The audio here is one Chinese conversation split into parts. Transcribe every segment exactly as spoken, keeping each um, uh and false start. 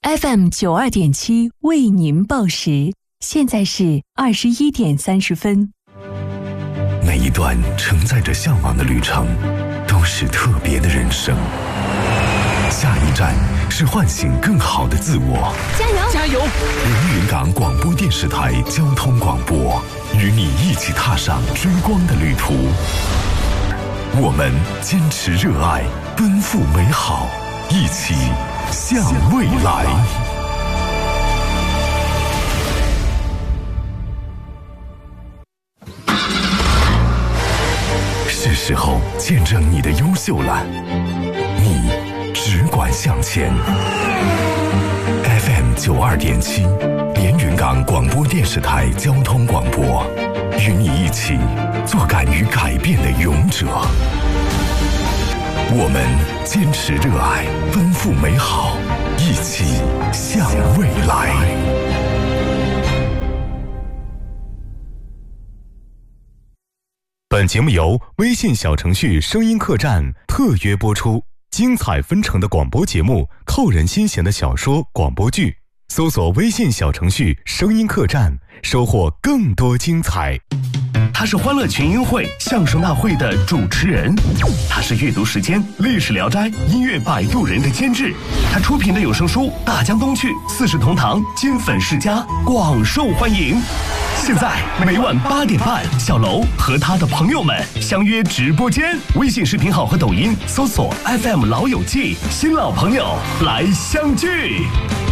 F M 九二点七为您报时，现在是二十一点三十分。 每一段承载着向往的旅程，都是特别的人生。下一站是唤醒更好的自我。 加油！ 加油！ 连云港广播电视台交通广播，与你一起踏上追光的旅途。我们坚持热爱，奔赴美好，一起向未来。是时候见证你的优秀了，你只管向前。F M 九二点七，连云港广播电视台交通广播，与你一起做敢于改变的勇者。我们坚持热爱，奔赴美好，一起向未来。 本节目由微信小程序声音客栈特约播出，精彩纷呈的广播节目，扣人心弦的小说广播剧，搜索微信小程序声音客栈，收获更多精彩。 他是欢乐群英会相声大会的主持人，他是阅读时间历史聊斋音乐摆渡人的监制，他出品的有声书大江东去四世同堂金粉世家广受欢迎。现在每晚八点半，小楼和他的朋友们相约直播间，微信视频号和抖音搜索 F M 老友记，新老朋友来相聚。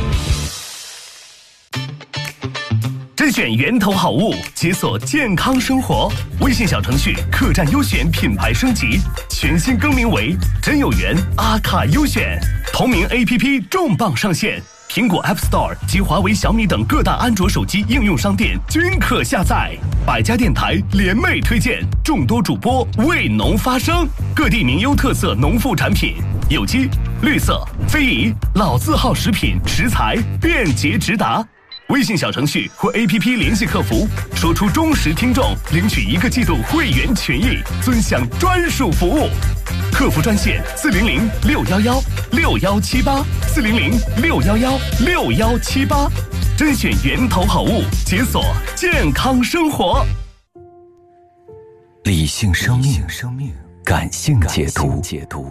甄选源头好物，解锁健康生活。微信小程序客栈优选品牌升级，全新更名为真有缘阿卡优选。同名 A P P 重磅上线，苹果 App Store 及华为、小米等各大安卓手机应用商店均可下载。百家电台联袂推荐，众多主播为农发声，各地名优特色农副产品，有机、绿色、非遗、老字号食品食材便捷直达。微信小程序或 A P P 联系客服，说出忠实听众领取一个季度会员权益，尊享专属服务。客服专线四零零六幺幺六幺七八四零零六幺幺六幺七八，甄选源头好物，解锁健康生活。 理性生命，感性解读。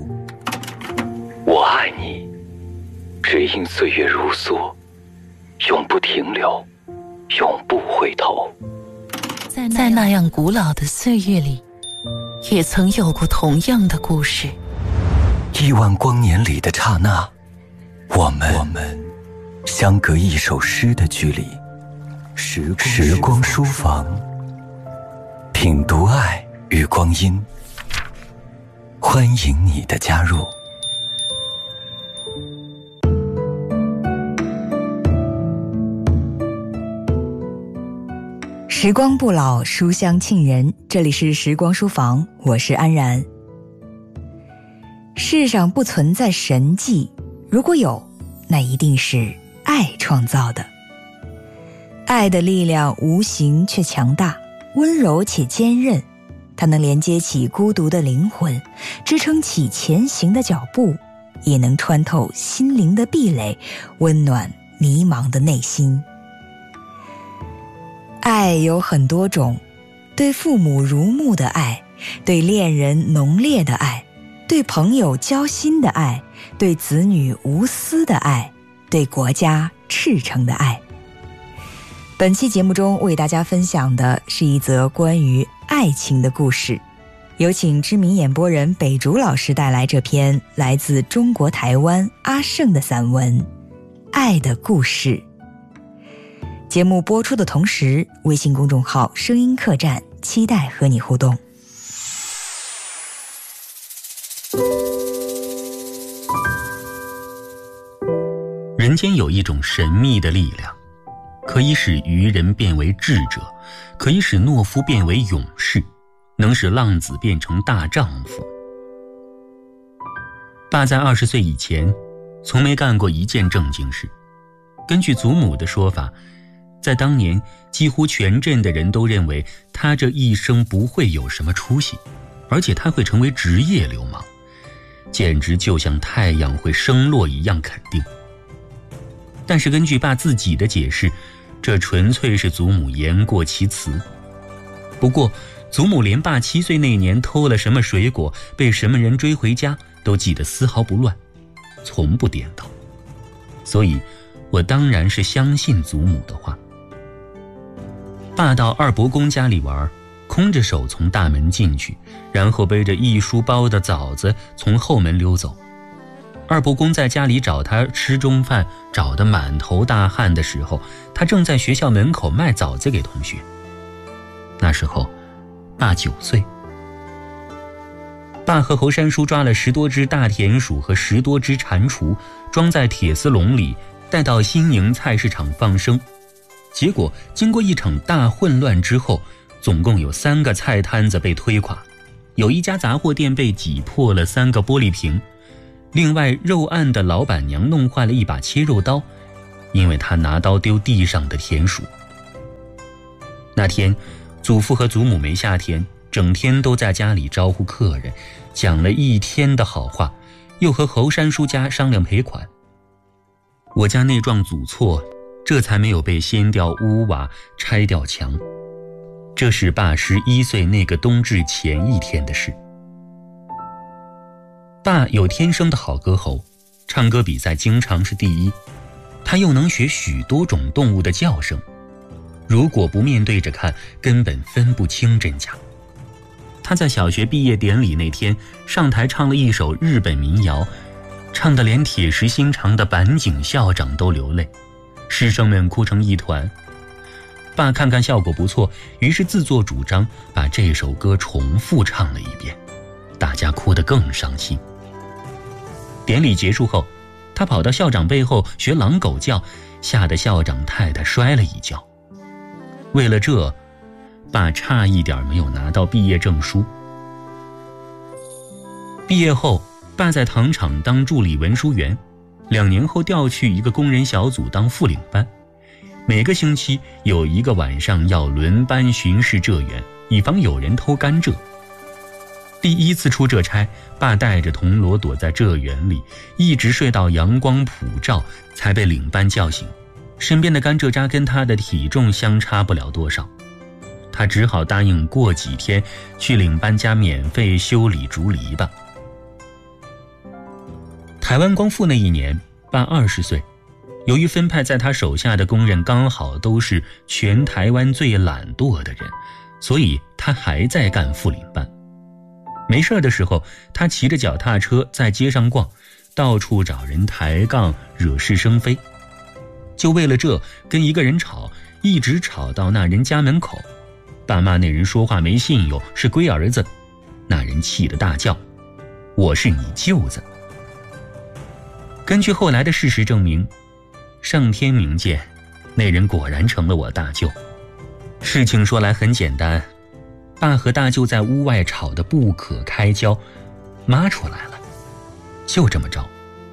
我爱你，只因岁月如梭，永不停留，永不回头。 在那样古老的岁月里，也曾有过同样的故事。 亿万光年里的刹那，我们我们相隔一首诗的距离。时光时光书房，品读爱与光阴，欢迎你的加入。 时光不老，书香沁人。这里是时光书房，我是安然。世上不存在神迹，如果有，那一定是爱创造的。爱的力量无形却强大，温柔且坚韧，它能连接起孤独的灵魂，支撑起前行的脚步，也能穿透心灵的壁垒，温暖迷茫的内心。爱有很多种，对父母如沐的爱，对恋人浓烈的爱，对朋友交心的爱，对子女无私的爱，对国家赤诚的爱。本期节目中为大家分享的是一则关于爱情的故事，有请知名演播人北竹老师带来这篇来自中国台湾阿胜的散文《爱的故事》。节目播出的同时，微信公众号声音客栈期待和你互动。 人间有一种神秘的力量，可以使愚人变为智者，可以使懦夫变为勇士，能使浪子变成大丈夫。爸在二十岁以前从没干过一件正经事。根据祖母的说法，在当年几乎全镇的人都认为他这一生不会有什么出息，而且他会成为职业流氓，简直就像太阳会升落一样肯定。 但是根据爸自己的解释，这纯粹是祖母言过其词。不过祖母连爸七岁那年偷了什么水果，被什么人追回家都记得丝毫不乱，从不颠倒。所以我当然是相信祖母的话。爸到二伯公家里玩，空着手从大门进去，然后背着一书包的枣子从后门溜走。二伯公在家里找他吃中饭，找得满头大汗的时候，他正在学校门口卖枣子给同学。那时候爸九岁。爸和侯山叔抓了十多只大田鼠和十多只蟾蜍，装在铁丝笼里，带到新营菜市场放生。结果经过一场大混乱之后，总共有三个菜摊子被推垮，有一家杂货店被挤破了三个玻璃瓶，另外肉案的老板娘弄坏了一把切肉刀，因为她拿刀丢地上的田鼠。那天祖父和祖母没下田，整天都在家里招呼客人，讲了一天的好话，又和侯山叔家商量赔款。我家那幢祖厝这才没有被掀掉屋瓦，拆掉墙。这是爸十一岁那个冬至前一天的事。爸有天生的好歌喉，唱歌比赛经常是第一。他又能学许多种动物的叫声，如果不面对着看，根本分不清真假。他在小学毕业典礼那天上台唱了一首日本民谣，唱得连铁石心肠的板井校长都流泪，师生们哭成一团。爸看看效果不错，于是自作主张把这首歌重复唱了一遍，大家哭得更伤心。典礼结束后，他跑到校长背后学狼狗叫，吓得校长太太摔了一跤。为了这，爸差一点没有拿到毕业证书。毕业后，爸在糖厂当助理文书员，两年后调去一个工人小组当副领班，每个星期有一个晚上要轮班巡视蔗园，以防有人偷甘蔗。第一次出这差，爸带着铜锣躲在蔗园里，一直睡到阳光普照，才被领班叫醒。身边的甘蔗渣跟他的体重相差不了多少，他只好答应过几天去领班家免费修理竹篱笆。台湾光复那一年，爸二十岁，由于分派在他手下的工人刚好都是全台湾最懒惰的人，所以他还在干副领班。没事的时候，他骑着脚踏车在街上逛，到处找人抬杠，惹是生非。就为了这，跟一个人吵，一直吵到那人家门口。爸妈那人说话没信用，是龟儿子。那人气得大叫：“我是你舅子。”根据后来的事实证明，上天明鉴，那人果然成了我大舅。事情说来很简单，爸和大舅在屋外吵得不可开交，妈出来了，就这么着。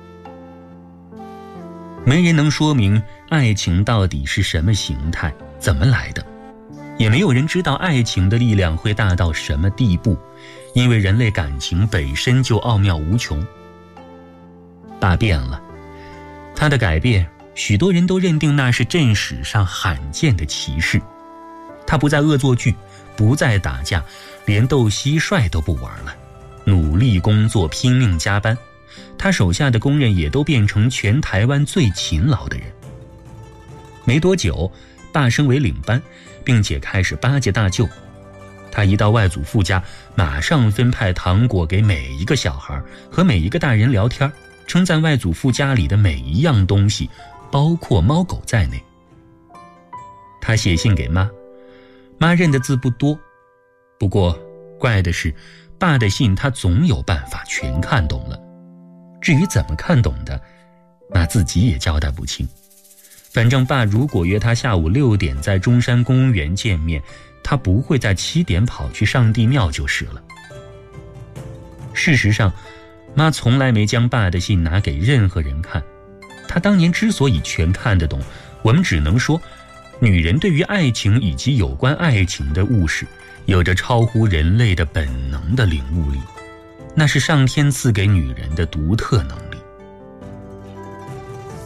没人能说明爱情到底是什么形态，怎么来的，也没有人知道爱情的力量会大到什么地步，因为人类感情本身就奥妙无穷。爸变了，他的改变，许多人都认定那是镇史上罕见的奇事。他不再恶作剧，不再打架，连斗蟋蟀都不玩了，努力工作，拼命加班。他手下的工人也都变成全台湾最勤劳的人。没多久，爸升为领班，并且开始巴结大舅。他一到外祖父家，马上分派糖果给每一个小孩，和每一个大人聊天，称赞外祖父家里的每一样东西，包括猫狗在内。他写信给妈，妈认的字不多，不过怪的是，爸的信他总有办法全看懂了。至于怎么看懂的，妈自己也交代不清。反正爸如果约他下午六点在中山公园见面，他不会在七点跑去上帝庙就是了。事实上，妈从来没将爸的信拿给任何人看。她当年之所以全看得懂，我们只能说，女人对于爱情以及有关爱情的物事，有着超乎人类的本能的领悟力，那是上天赐给女人的独特能力。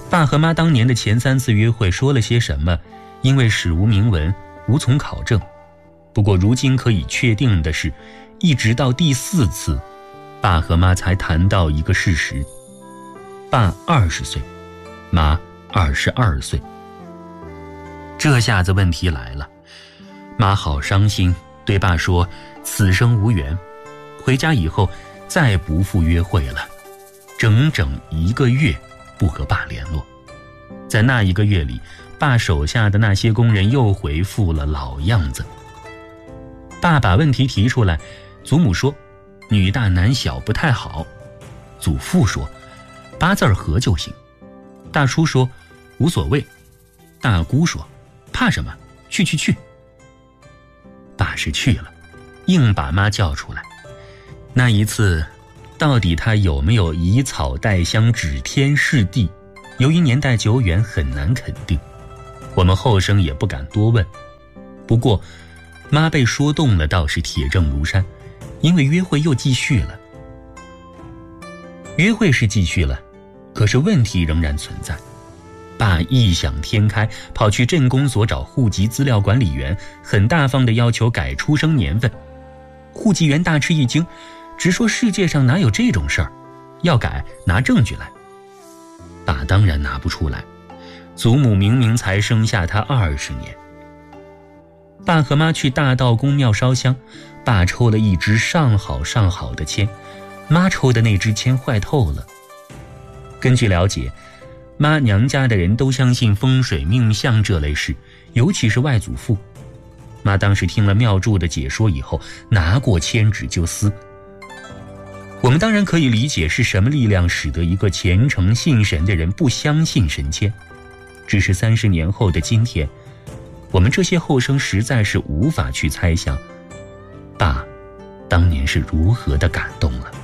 爸和妈当年的前三次约会说了些什么，因为史无明文，无从考证。不过如今可以确定的是，一直到第四次，爸和妈才谈到一个事实：爸二十岁，妈二十二岁。这下子问题来了，妈好伤心，对爸说此生无缘。回家以后再不赴约会了，整整一个月不和爸联络。在那一个月里，爸手下的那些工人又回复了老样子。爸把问题提出来，祖母说女大男小不太好，祖父说八字儿合就行，大叔说无所谓，大姑说怕什么，去去去。爸是去了，硬把妈叫出来。那一次到底他有没有以草代香指天示地，由于年代久远很难肯定，我们后生也不敢多问。不过妈被说动了倒是铁证如山，因为约会又继续了。约会是继续了，可是问题仍然存在。爸异想天开，跑去镇公所找户籍资料管理员，很大方地要求改出生年份。户籍员大吃一惊，直说世界上哪有这种事儿，要改拿证据来。爸当然拿不出来，祖母明明才生下他二十年。爸和妈去大道公庙烧香，爸抽了一支上好上好的签，妈抽的那支签坏透了。根据了解，妈娘家的人都相信风水命相这类事，尤其是外祖父。妈当时听了庙祝的解说以后，拿过签纸就撕。我们当然可以理解是什么力量使得一个虔诚信神的人不相信神签，只是三十年后的今天，我们这些后生实在是无法去猜想爸当年是如何的感动了。